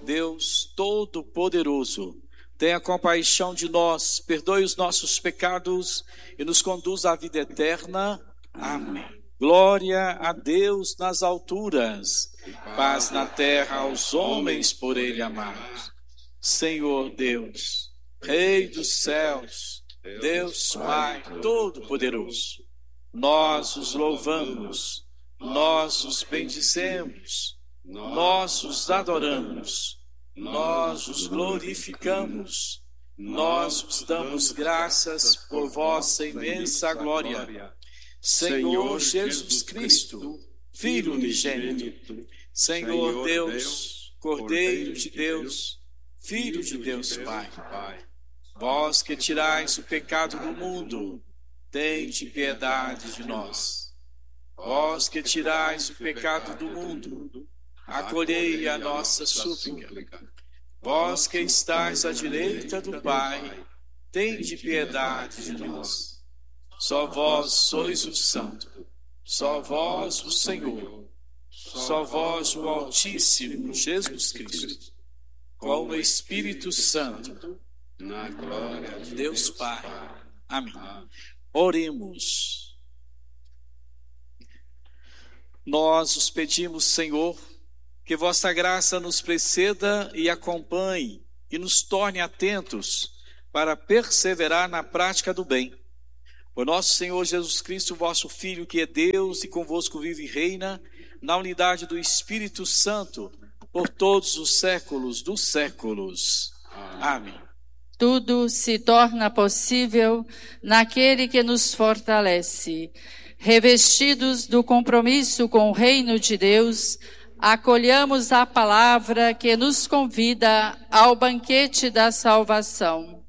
Deus Todo-Poderoso, tenha compaixão de nós, perdoe os nossos pecados e nos conduz à vida eterna. Amém. Glória a Deus nas alturas, paz na terra aos homens por Ele amados. Senhor Deus, Rei dos céus, Deus Pai Todo-Poderoso, nós os louvamos, nós os bendizemos, nós os adoramos, nós os glorificamos, nós os damos graças por vossa imensa glória. Senhor Jesus Cristo, Filho unigênito, Senhor Deus, Cordeiro de Deus, Filho de Deus Pai, vós que tirais o pecado do mundo, tende piedade de nós. Vós que tirais o pecado do mundo, acolhei a nossa súplica. Vós que estáis à direita do Pai, tende piedade de nós. Só vós sois o Santo, só vós o Senhor, só vós o Altíssimo Jesus Cristo, com o Espírito Santo, na glória de Deus Pai. Amém. Oremos. Nós os pedimos, Senhor, que vossa graça nos preceda e acompanhe e nos torne atentos para perseverar na prática do bem. Por nosso Senhor Jesus Cristo, vosso Filho, que é Deus e convosco vive e reina, na unidade do Espírito Santo, por todos os séculos dos séculos. Amém. Tudo se torna possível naquele que nos fortalece. Revestidos do compromisso com o reino de Deus, acolhamos a palavra que nos convida ao banquete da salvação.